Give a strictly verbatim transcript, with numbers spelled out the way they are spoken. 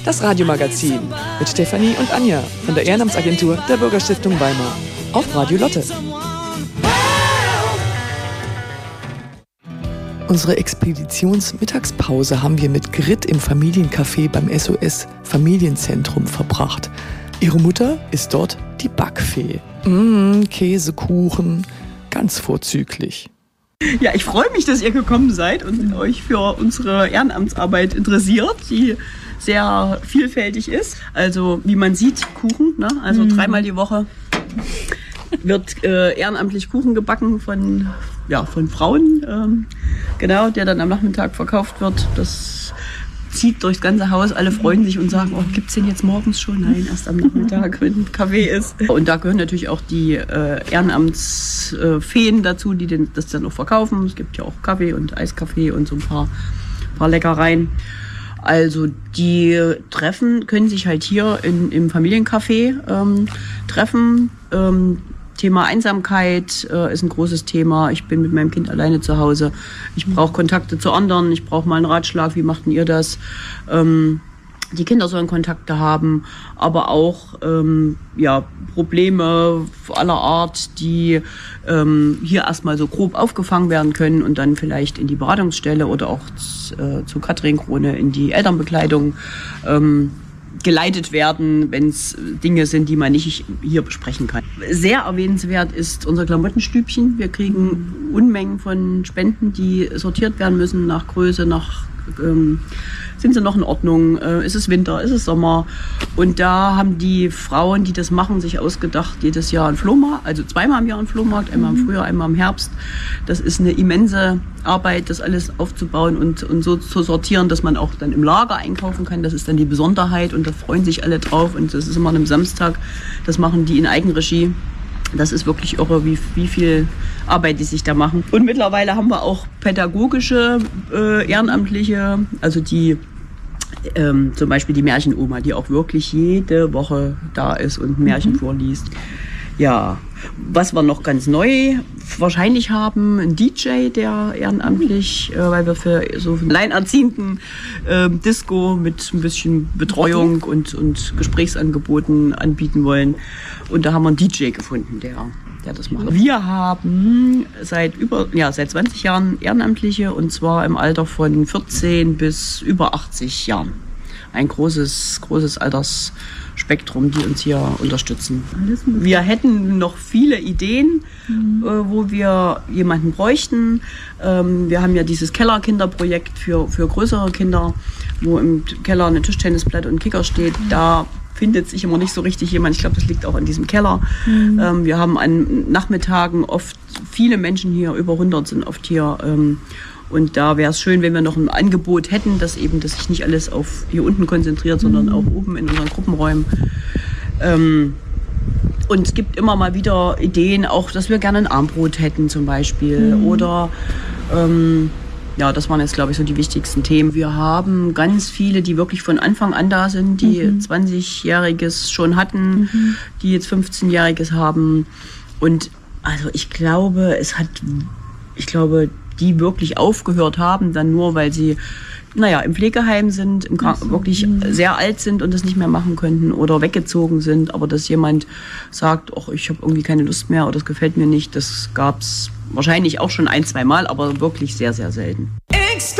Das Radiomagazin mit Stefanie und Anja von der Ehrenamtsagentur der Bürgerstiftung Weimar auf Radio Lotte. Unsere Expeditionsmittagspause haben wir mit Grit im Familiencafé beim S O S Familienzentrum verbracht. Ihre Mutter ist dort die Backfee. Mmh, Käsekuchen, ganz vorzüglich. Ja, ich freue mich, dass ihr gekommen seid und euch für unsere Ehrenamtsarbeit interessiert, die sehr vielfältig ist. Also wie man sieht, Kuchen, ne? Also mhm. dreimal die Woche wird äh, ehrenamtlich Kuchen gebacken von, ja, von Frauen, ähm, genau, der dann am Nachmittag verkauft wird. Das zieht durchs ganze Haus, alle freuen sich und sagen, oh, gibt's den jetzt morgens schon? Nein, erst am Nachmittag, wenn ein Kaffee ist. Und da gehören natürlich auch die äh, Ehrenamtsfeen dazu, die den, das dann auch verkaufen. Es gibt ja auch Kaffee und Eiskaffee und so ein paar, paar Leckereien. Also die Treffen können sich halt hier in, im Familiencafé ähm, treffen. Ähm, Thema Einsamkeit äh, ist ein großes Thema. Ich bin mit meinem Kind alleine zu Hause. Ich brauche Kontakte zu anderen. Ich brauche mal einen Ratschlag. Wie macht denn ihr das? Ähm, die Kinder sollen Kontakte haben, aber auch ähm, ja, Probleme aller Art, die ähm, hier erstmal so grob aufgefangen werden können und dann vielleicht in die Beratungsstelle oder auch äh, zu Katrin Krone in die Elternbekleidung ähm, geleitet werden, wenn es Dinge sind, die man nicht hier besprechen kann. Sehr erwähnenswert ist unser Klamottenstübchen. Wir kriegen Unmengen von Spenden, die sortiert werden müssen nach Größe, nach ähm, sind sie noch in Ordnung, äh, ist es Winter, ist es Sommer. Und da haben die Frauen, die das machen, sich ausgedacht, jedes Jahr einen Flohmarkt, also zweimal im Jahr einen Flohmarkt, einmal im Frühjahr, einmal im Herbst. Das ist eine immense Arbeit, das alles aufzubauen und, und so zu sortieren, dass man auch dann im Lager einkaufen kann. Das ist dann die Besonderheit und da freuen sich alle drauf. Und das ist immer an einem Samstag, das machen die in Eigenregie. Das ist wirklich irre, wie, wie viel Arbeit die sich da machen. Und mittlerweile haben wir auch pädagogische äh, Ehrenamtliche, also die ähm, zum Beispiel die Märchenoma, die auch wirklich jede Woche da ist und Märchen mhm. vorliest. Ja, was wir noch ganz neu wahrscheinlich haben, ein D J, der ehrenamtlich, äh, weil wir für so einen alleinerziehenden äh, Disco mit ein bisschen Betreuung und, und Gesprächsangeboten anbieten wollen. Und da haben wir einen D J gefunden, der, der das macht. Wir haben seit über, ja, seit zwanzig Jahren Ehrenamtliche und zwar im Alter von vierzehn bis über achtzig Jahren. Ein großes, großes Altersspektrum, die uns hier unterstützen. Wir hätten noch viele Ideen, mhm. äh, wo wir jemanden bräuchten. Ähm, wir haben ja dieses Kellerkinderprojekt für, für größere Kinder, wo im Keller eine Tischtennisplatte und ein Kicker steht. Mhm. Da findet sich immer nicht so richtig jemand. Ich glaube, das liegt auch an diesem Keller. Mhm. Ähm, wir haben an Nachmittagen oft viele Menschen hier, über hundert sind oft hier. Ähm, Und da wäre es schön, wenn wir noch ein Angebot hätten, dass eben, dass sich nicht alles auf hier unten konzentriert, sondern auch oben in unseren Gruppenräumen. Ähm, und es gibt immer mal wieder Ideen, auch, dass wir gerne ein Armbrot hätten zum Beispiel. Mhm. Oder, ähm, ja, das waren jetzt, glaube ich, so die wichtigsten Themen. Wir haben ganz viele, die wirklich von Anfang an da sind, die mhm. zwanzigjähriges schon hatten, mhm. die jetzt fünfzehnjähriges haben. Und also ich glaube, es hat, ich glaube, die wirklich aufgehört haben, dann nur, weil sie, naja, im Pflegeheim sind, im Kranken- so. wirklich sehr alt sind und das nicht mehr machen könnten oder weggezogen sind. Aber dass jemand sagt, ach, ich habe irgendwie keine Lust mehr oder das gefällt mir nicht, das gab es wahrscheinlich auch schon ein, zwei Mal, aber wirklich sehr, sehr selten.